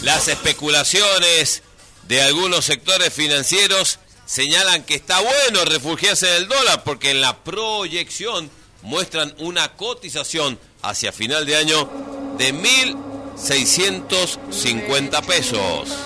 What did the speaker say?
Las especulaciones de algunos sectores financieros señalan que está bueno refugiarse en el dólar porque en la proyección muestran una cotización hacia final de año de 1.650 pesos.